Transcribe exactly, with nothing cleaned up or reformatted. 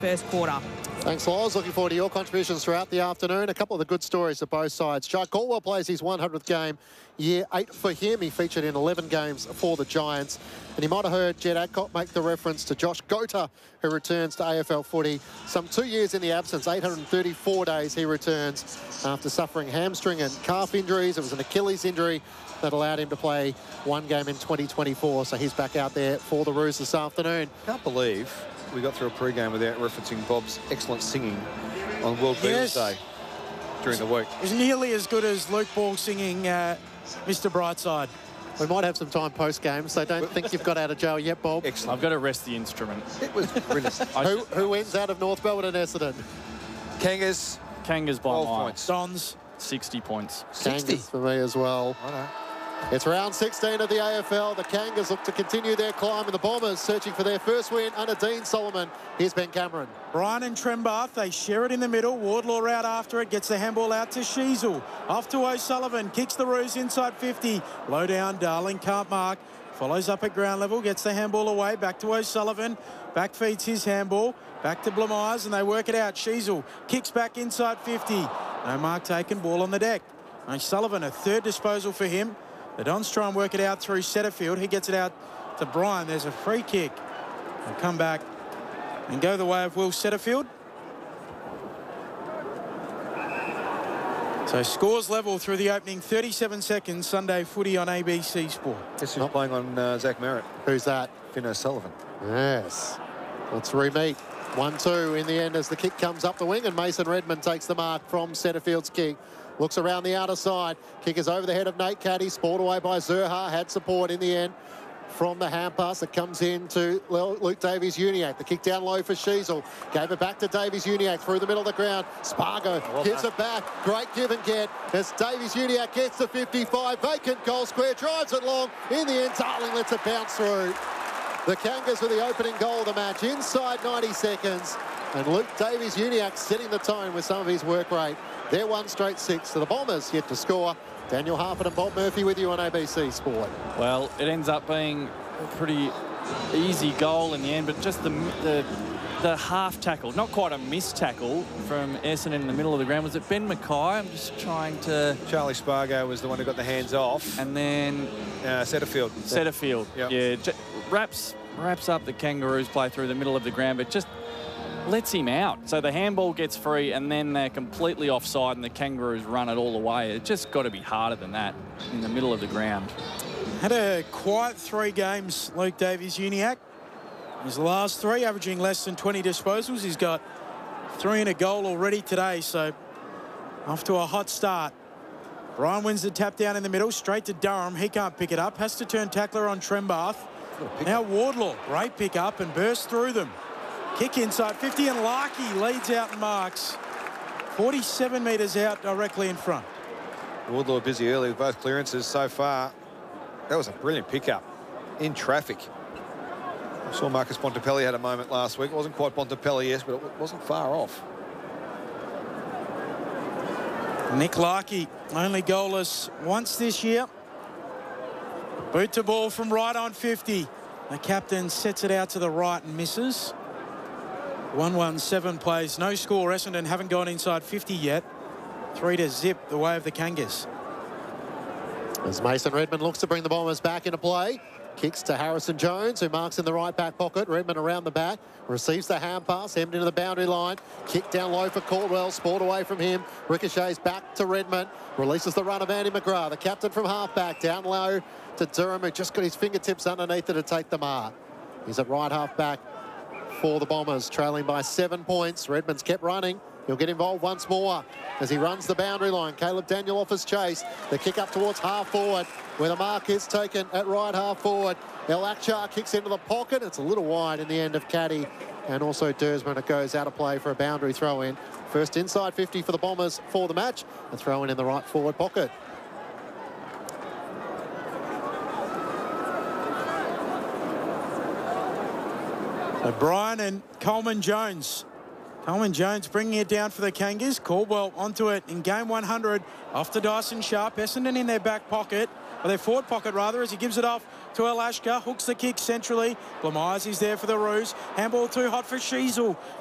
first quarter. Thanks, Loz. Looking forward to your contributions throughout the afternoon. A couple of the good stories of both sides. Jack Caldwell plays his one hundredth game, year eight for him. He featured in eleven games for the Giants. And you might have heard Jed Adcock make the reference to Josh Gota, who returns to A F L footy. Some two years in the absence, eight hundred thirty-four days he returns after suffering hamstring and calf injuries. It was an Achilles injury that allowed him to play one game in twenty twenty-four. So he's back out there for the Roos this afternoon. Can't believe we got through a pre-game without referencing Bob's excellent singing on World Yes. Beatles Day during the week. It was nearly as good as Luke Ball singing uh, Mister Brightside. We might have some time post-game, so don't think you've got out of jail yet, Bob. Excellent. I've got to rest the instrument. It was brilliant. Who, who wins out of North Melbourne and Essendon? Kangas, Kangas by twelve mile. points. Dons. sixty points. sixty. Kangas for me as well. I know. It's round sixteen of the A F L. The Kangas look to continue their climb, and the Bombers searching for their first win under Dean Solomon. Here's Ben Cameron. Brian and Trembath, they share it in the middle. Wardlaw out after it, gets the handball out to Sheasel. Off to O'Sullivan, kicks the Roos inside fifty. Low down, Darling can't mark. Follows up at ground level, gets the handball away. Back to O'Sullivan. Back feeds his handball. Back to Blamires, and they work it out. Sheasel kicks back inside fifty. No mark taken, ball on the deck. O'Sullivan, a third disposal for him. The Dons try and work it out through Setterfield. He gets it out to Brian. There's a free kick. They'll come back and go the way of Will Setterfield. So scores level through the opening thirty-seven seconds. Sunday footy on A B C Sport. Guess who's playing on uh, Zach Merritt? Who's that? Finn O'Sullivan. Yes. Let's re-meet. one two in the end as the kick comes up the wing, and Mason Redmond takes the mark from Setterfield's kick. Looks around the outer side. Kick is over the head of Nate Caddy. Sport away by Zurha. Had support in the end from the hand pass that comes in to Luke Davies-Uniacke. The kick down low for Sheasel. Gave it back to Davies-Uniacke through the middle of the ground. Spargo well gives done. it back. Great give and get as Davies-Uniacke gets to fifty-five. Vacant goal square. Drives it long. In the end, Darling lets it bounce through. The Kangas with the opening goal of the match inside ninety seconds. And Luke Davies-Uniacke setting the tone with some of his work rate. They're one straight six to the Bombers yet to score. Daniel Harford and Bob Murphy with you on A B C Sport. Well, it ends up being a pretty easy goal in the end, but just the the, the half tackle, not quite a missed tackle from Essendon in the middle of the ground. Was it Ben Mackay? I'm just trying to... Charlie Spargo was the one who got the hands off. And then... Uh, Setterfield. Setterfield. Yep. Yeah, j- wraps, wraps up the Kangaroos play through the middle of the ground, but just... lets him out. So the handball gets free and then they're completely offside and the Kangaroos run it all the way. It's just got to be harder than that in the middle of the ground. Had a quiet three games, Luke Davies-Uniacke. His last three, averaging less than twenty disposals. He's got three and a goal already today, so off to a hot start. Brian wins the tap down in the middle, straight to Durham. He can't pick it up. Has to turn tackler on Trembath. Now Wardlaw, great pick up and burst through them. Kick inside fifty, and Larkey leads out and marks. forty-seven metres out directly in front. Wardlaw busy early with both clearances so far. That was a brilliant pickup in traffic. I saw Marcus Bontempelli had a moment last week. It wasn't quite Bontempelli, yes, but it wasn't far off. Nick Larkey, only goalless once this year. Boot to ball from right on fifty. The captain sets it out to the right and misses. one one seven plays, no score. Essendon haven't gone inside fifty yet. Three to zip the way of the Kangas. As Mason Redmond looks to bring the Bombers back into play. Kicks to Harrison Jones, who marks in the right back pocket. Redmond around the back. Receives the hand pass. Hemmed into the boundary line. Kick down low for Caldwell. Sport away from him. Ricochets back to Redmond. Releases the run of Andy McGrath. The captain from half-back. Down low to Durham, who just got his fingertips underneath it to take the mark. He's at right half-back for the Bombers, trailing by seven points. Redmond's kept running. He'll get involved once more as he runs the boundary line. Caleb Daniel off his chase. The kick up towards half forward, where the mark is taken at right half forward. El Akchar kicks into the pocket. It's a little wide in the end of Caddy. And also Dersman. It goes out of play for a boundary throw in. First inside fifty for the Bombers for the match. A throw in in the right forward pocket. O'Brien and Coleman Jones. Coleman Jones bringing it down for the Kangas. Caldwell onto it in game one hundred. Off to Dyson Sharp. Essendon in their back pocket, or their forward pocket rather, as he gives it off to El Ashkar. Hooks the kick centrally. Blamires is there for the Roos. Handball too hot for Sheasel.